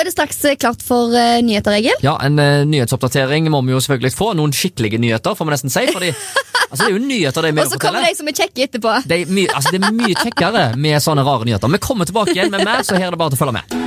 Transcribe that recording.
er det straks klart for nyheter, Egil. Ja, en nyhetsoppdatering må vi jo selvfølgelig få. Noen skikkelige nyheter, får vi nesten si. Fordi det er jo nyheter det vi Og så kommer de som er kjekke etterpå. Det er mye kjekkere med sånne rare nyheter. Vi kommer tilbake igjen med mer, så her er det bare til å følge med.